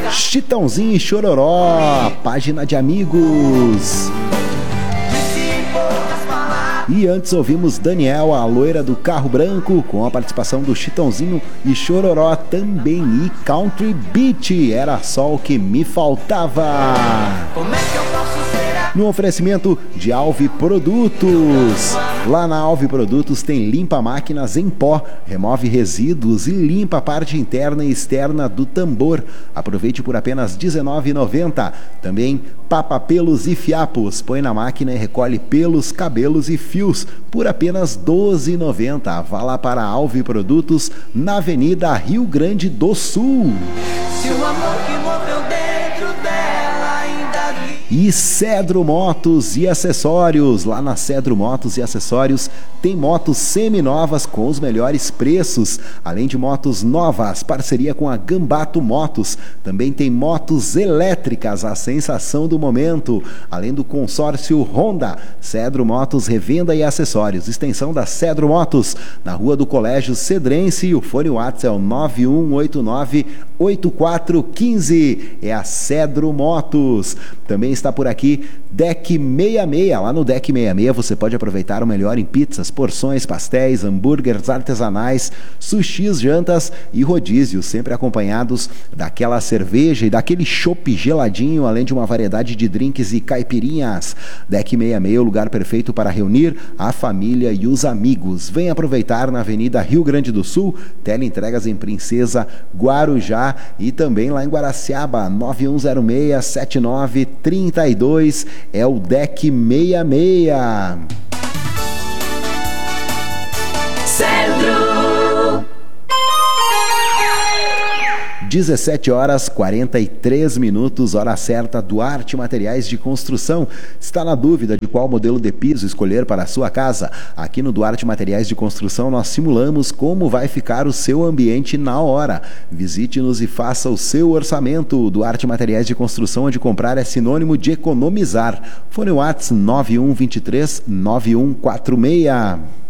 Chitãozinho e Chororó, página de amigos. E antes ouvimos Daniel, a loira do carro branco, com a participação do Chitãozinho e Chororó também. E Country Beat, era só o que me faltava. Como é que eu posso ser? No oferecimento de Alvi Produtos. Lá na Alvi Produtos tem limpa máquinas em pó, remove resíduos e limpa a parte interna e externa do tambor. Aproveite por apenas R$ 19,90. Também papa pelos e fiapos. Põe na máquina e recolhe pelos, cabelos e fios por apenas R$ 12,90. Vá lá para a Alvi Produtos, na Avenida Rio Grande do Sul. Se o amor que morreu dentro dela ainda vive. E Cedro Motos e Acessórios. Lá na Cedro Motos e Acessórios tem motos seminovas com os melhores preços, além de motos novas, parceria com a Gambato Motos. Também tem motos elétricas, a sensação do momento, além do consórcio Honda. Cedro Motos, revenda e acessórios, extensão da Cedro Motos, na Rua do Colégio Cedrense, e o fone WhatsApp é o 9189-8415, é a Cedro Motos. Também está por aqui Deck 66, lá no Deck 66 você pode aproveitar o melhor em pizzas, porções, pastéis, hambúrgueres artesanais, sushis, jantas e rodízios, sempre acompanhados daquela cerveja e daquele chopp geladinho, além de uma variedade de drinks e caipirinhas. Deck 66, o lugar perfeito para reunir a família e os amigos. Vem aproveitar na Avenida Rio Grande do Sul, teleentregas em Princesa, Guarujá e também lá em Guaraciaba, 9106-7932, é o Deck 66. Cedro. 17h43, hora certa. Duarte Materiais de Construção. Está na dúvida de qual modelo de piso escolher para a sua casa? Aqui no Duarte Materiais de Construção nós simulamos como vai ficar o seu ambiente na hora. Visite-nos e faça o seu orçamento. Duarte Materiais de Construção, onde comprar é sinônimo de economizar. Fone WhatsApp 9123-9146.